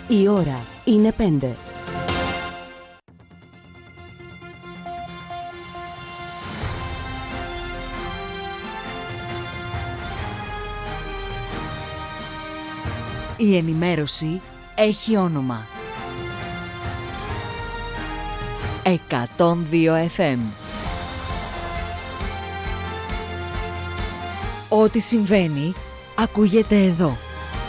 Η ώρα είναι 5. Η ενημέρωση έχει όνομα. 102 FM. Ό,τι συμβαίνει, ακούγεται εδώ.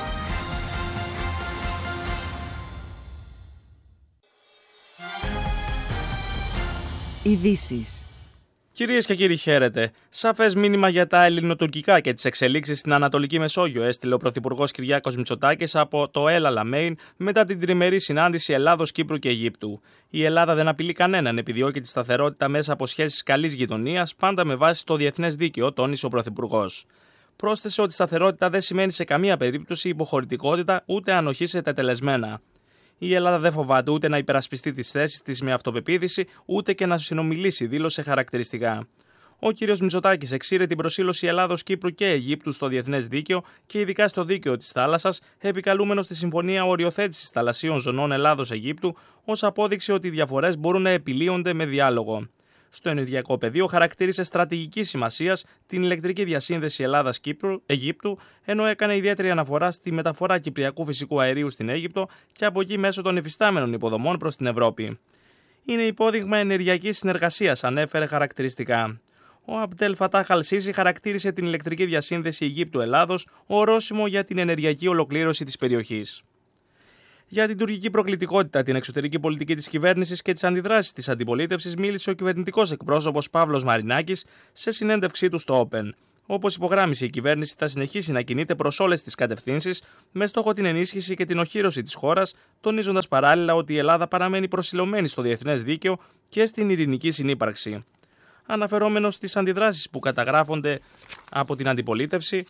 Ειδήσεις. Κυρίες και κύριοι, χαίρετε. Σαφές μήνυμα για τα ελληνοτουρκικά και τις εξελίξεις στην Ανατολική Μεσόγειο έστειλε ο Πρωθυπουργός Κυριάκος Μητσοτάκης από το El Alamein μετά την τριμερή συνάντηση Ελλάδος, Κύπρου και Αιγύπτου. Η Ελλάδα δεν απειλεί κανέναν, επιδιώκει τη σταθερότητα μέσα από σχέσεις καλής γειτονίας, πάντα με βάση το διεθνές δίκαιο, τόνισε ο Πρωθυπουργός. Πρόσθεσε ότι σταθερότητα δεν σημαίνει σε καμία περίπτωση υποχωρητικότητα ούτε ανοχή σε τετελεσμένα. Η Ελλάδα δεν φοβάται ούτε να υπερασπιστεί τις θέσεις της με αυτοπεποίθηση, ούτε και να συνομιλήσει, δήλωσε χαρακτηριστικά. Ο κ. Μητσοτάκης εξήρε την προσήλωση Ελλάδος, Κύπρου και Αιγύπτου στο διεθνές δίκαιο και ειδικά στο δίκαιο της θάλασσας, επικαλούμενος στη Συμφωνία Οριοθέτησης Θαλασσίων Ζωνών Ελλάδος-Αιγύπτου, ως απόδειξη ότι οι διαφορές μπορούν να επιλύονται με διάλογο. Στο ενεργειακό πεδίο χαρακτήρισε στρατηγική σημασίας την ηλεκτρική διασύνδεση Ελλάδας-Αιγύπτου, ενώ έκανε ιδιαίτερη αναφορά στη μεταφορά κυπριακού φυσικού αερίου στην Αίγυπτο και από εκεί μέσω των υφιστάμενων υποδομών προς την Ευρώπη. Είναι υπόδειγμα ενεργειακής συνεργασίας, ανέφερε χαρακτηριστικά. Ο Αμπτέλ Φατάχ Αλ-Σίσι χαρακτήρισε την ηλεκτρική διασύνδεση Αιγύπτου-Ελλάδος ορόσημο για την ενεργειακή ολοκλήρωση της περιοχής. Για την τουρκική προκλητικότητα, την εξωτερική πολιτική της κυβέρνησης και τις αντιδράσεις της αντιπολίτευσης μίλησε ο κυβερνητικός εκπρόσωπος Παύλος Μαρινάκης σε συνέντευξή του στο Open. Όπως υπογράμμισε, η κυβέρνηση θα συνεχίσει να κινείται προς όλες τις κατευθύνσεις με στόχο την ενίσχυση και την οχύρωση της χώρας, τονίζοντας παράλληλα ότι η Ελλάδα παραμένει προσιλωμένη στο διεθνές δίκαιο και στην ειρηνική συνύπαρξη. Αναφερόμενος στις αντιδράσεις που καταγράφονται από την αντιπολίτευση,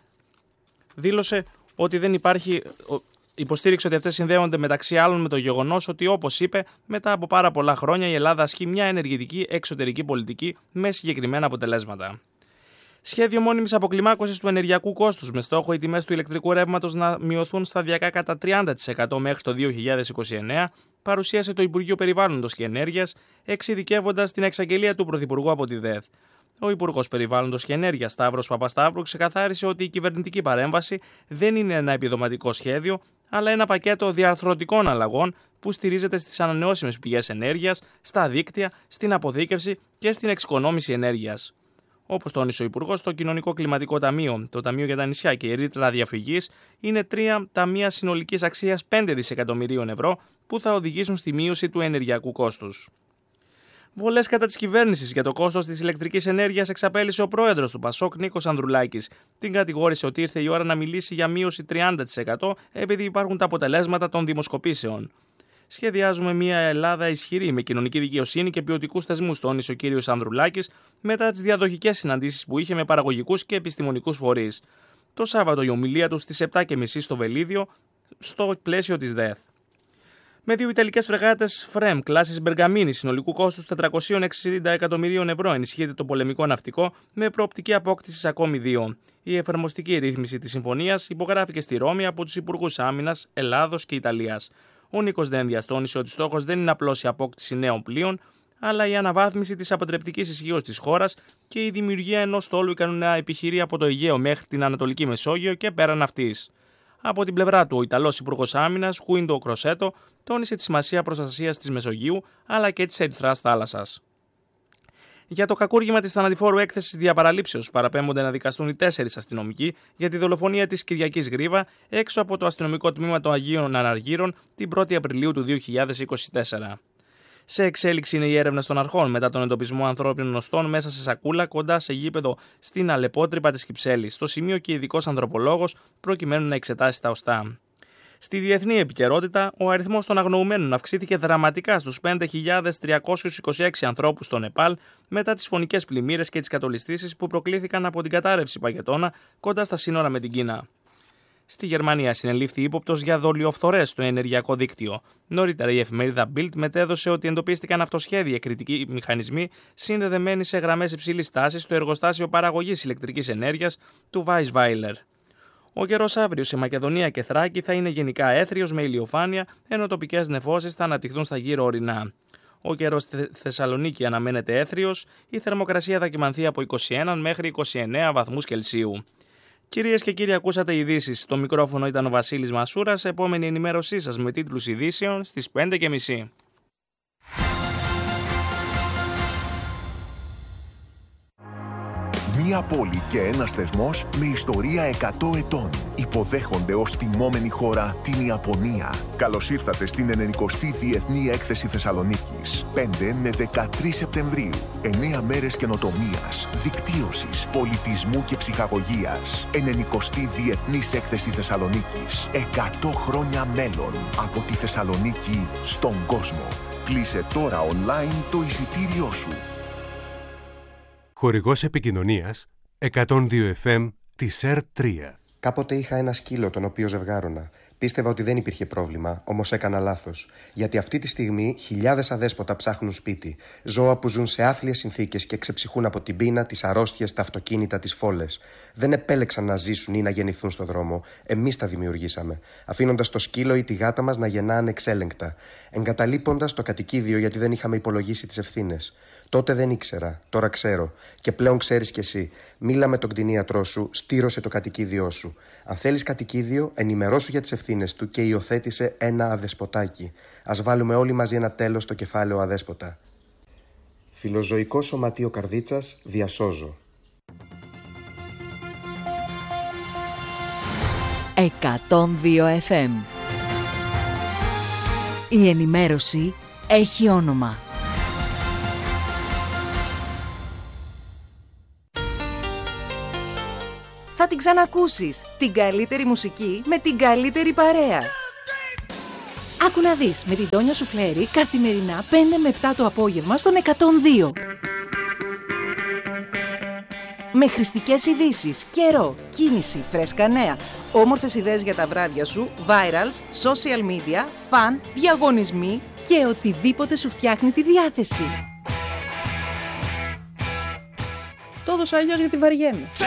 δήλωσε ότι δεν υπάρχει. Υποστήριξε ότι αυτές συνδέονται μεταξύ άλλων με το γεγονός ότι, όπως είπε, μετά από πάρα πολλά χρόνια η Ελλάδα ασκεί μια ενεργητική εξωτερική πολιτική με συγκεκριμένα αποτελέσματα. Σχέδιο μόνιμης αποκλιμάκωσης του ενεργειακού κόστους με στόχο οι τιμές του ηλεκτρικού ρεύματος να μειωθούν σταδιακά κατά 30% μέχρι το 2029, παρουσίασε το Υπουργείο Περιβάλλοντος και Ενέργειας, εξειδικεύοντας την εξαγγελία του Πρωθυπουργού από τη ΔΕΘ. Ο Υπουργός Περιβάλλοντος και Ενέργειας Σταύρος Παπασταύρου ξεκαθάρισε ότι η κυβερνητική παρέμβαση δεν είναι ένα επιδοματικό σχέδιο, αλλά ένα πακέτο διαρθρωτικών αλλαγών που στηρίζεται στις ανανεώσιμες πηγές ενέργειας, στα δίκτυα, στην αποθήκευση και στην εξοικονόμηση ενέργειας. Όπως τόνισε ο Υπουργός, το Κοινωνικό Κλιματικό Ταμείο, το Ταμείο για τα Νησιά και η Ρήτρα Διαφυγής είναι τρία ταμεία συνολικής αξίας 5 δισεκατομμυρίων ευρώ που θα οδηγήσουν στη μείωση του ενεργειακού κόστους. Βολές κατά της κυβέρνησης για το κόστος της ηλεκτρικής ενέργειας εξαπέλυσε ο πρόεδρος του ΠΑΣΟΚ, Νίκος Ανδρουλάκης. Την κατηγόρησε ότι ήρθε η ώρα να μιλήσει για μείωση 30% επειδή υπάρχουν τα αποτελέσματα των δημοσκοπήσεων. Σχεδιάζουμε μια Ελλάδα ισχυρή με κοινωνική δικαιοσύνη και ποιοτικούς θεσμούς, τόνισε ο κ. Ανδρουλάκης μετά τις διαδοχικές συναντήσεις που είχε με παραγωγικούς και επιστημονικούς φορείς. Το Σάββατο η ομιλία του στις 7:30 στο Βελίδιο, στο πλαίσιο της ΔΕΘ. Με δύο ιταλικές φρεγάτες Φρέμ κλάσης Μπεργαμίνη συνολικού κόστους 460 εκατομμυρίων ευρώ ενισχύεται το πολεμικό ναυτικό με προοπτική απόκτηση ακόμη δύο. Η εφαρμοστική ρύθμιση της συμφωνίας υπογράφηκε στη Ρώμη από τους Υπουργούς Άμυνας Ελλάδος και Ιταλίας. Ο Νίκος Δένδιας τόνισε ότι στόχος δεν είναι απλώς η απόκτηση νέων πλοίων, αλλά η αναβάθμιση της αποτρεπτικής ισχύως της χώρας και η δημιουργία ενός στόλου ικανού να επιχειρεί από το Αιγαίο μέχρι την Ανατολική Μεσόγειο και πέραν αυτής. Από την πλευρά του, ο Ιταλός Υπουργός Άμυνας, Γουίντο Κροσέτο, τόνισε τη σημασία προστασίας της Μεσογείου αλλά και της Ερυθράς θάλασσας. Για το κακούργημα της θανατηφόρου έκθεσης διαπαραλήψεως παραπέμπονται να δικαστούν οι 4 αστυνομικοί για τη δολοφονία της Κυριακής Γρίβα έξω από το αστυνομικό τμήμα των Αγίων Αναργύρων την 1η Απριλίου του 2024. Σε εξέλιξη είναι η έρευνα των αρχών μετά τον εντοπισμό ανθρώπινων οστών μέσα σε σακούλα κοντά σε γήπεδο στην Αλεπότρυπα της Κυψέλης. Στο σημείο και ειδικός ανθρωπολόγος προκειμένου να εξετάσει τα οστά. Στη διεθνή επικαιρότητα, ο αριθμός των αγνοουμένων αυξήθηκε δραματικά στους 5.326 ανθρώπους στο Νεπάλ μετά τις φωνικές πλημμύρες και τις κατολιστήσεις που προκλήθηκαν από την κατάρρευση παγετώνα κοντά στα σύνορα με την Κίνα. Στη Γερμανία συνελήφθη ύποπτος για δολιοφθορές στο ενεργειακό δίκτυο. Νωρίτερα η εφημερίδα Bild μετέδωσε ότι εντοπίστηκαν αυτοσχέδιοι κριτικοί μηχανισμοί συνδεδεμένοι σε γραμμές υψηλής τάσης στο εργοστάσιο παραγωγής ηλεκτρικής ενέργειας του Weissweiler. Ο καιρός αύριο σε Μακεδονία και Θράκη θα είναι γενικά έθριος με ηλιοφάνεια, ενώ τοπικές νεφώσεις θα αναπτυχθούν στα γύρω ορεινά. Ο καιρός στη Θεσσαλονίκη αναμένεται έθριος, η θερμοκρασία θα κυμανθεί από 21 μέχρι 29 βαθμούς Κελσίου. Κυρίες και κύριοι, ακούσατε ειδήσεις. Στο μικρόφωνο ήταν ο Βασίλης Μασούρας. Επόμενη ενημέρωσή σας με τίτλους ειδήσεων στις 5:30. Μία πόλη και ένας θεσμός με ιστορία 100 ετών. Υποδέχονται ως τιμόμενη χώρα την Ιαπωνία. Καλώς ήρθατε στην 90η Διεθνή Έκθεση Θεσσαλονίκης. 5 με 13 Σεπτεμβρίου. 9 μέρες καινοτομίας, δικτύωσης, πολιτισμού και ψυχαγωγίας. 90η Διεθνής Έκθεση Θεσσαλονίκης. 100 χρόνια μέλλον από τη Θεσσαλονίκη στον κόσμο. Κλείσε τώρα online το εισιτήριό σου. Χορηγός επικοινωνίας 102 FM της ΕΡΤ3. Κάποτε είχα ένα σκύλο τον οποίο ζευγάρωνα. Πίστευα ότι δεν υπήρχε πρόβλημα, όμως έκανα λάθος. Γιατί αυτή τη στιγμή χιλιάδες αδέσποτα ψάχνουν σπίτι. Ζώα που ζουν σε άθλιες συνθήκες και ξεψυχούν από την πείνα, τις αρρώστιες, τα αυτοκίνητα, τις φόλες. Δεν επέλεξαν να ζήσουν ή να γεννηθούν στο δρόμο. Εμείς τα δημιουργήσαμε. Αφήνοντας το σκύλο ή τη γάτα μας να γεννά ανεξέλεγκτα. Εγκαταλείποντας το κατοικίδιο γιατί δεν είχαμε υπολογίσει τις ευθύνες. Τότε δεν ήξερα, τώρα ξέρω. Και πλέον ξέρεις κι εσύ. Μίλα με τον κτηνίατρό σου, στήρωσε το κατοικίδιό σου. Αν θέλεις κατοικίδιο, ενημερώσου για τις ευθύνες του και υιοθέτησε ένα αδεσποτάκι. Ας βάλουμε όλοι μαζί ένα τέλος στο κεφάλαιο αδέσποτα. Φιλοζωικό Σωματείο Καρδίτσας, διασώζω. 102 FM. Η ενημέρωση έχει όνομα. Θα την ξανακούσεις. Την καλύτερη μουσική με την καλύτερη παρέα. Άκου να δεις με την Τόνια Σουφλέρη καθημερινά 5 με 7 το απόγευμα στον 102. Με χρηστικές ειδήσεις, καιρό, κίνηση, φρέσκα νέα, όμορφες ιδέες για τα βράδια σου, virals, social media, φαν, διαγωνισμοί και οτιδήποτε σου φτιάχνει τη διάθεση. Το έδωσα αλλιώς γιατί βαριέμαι.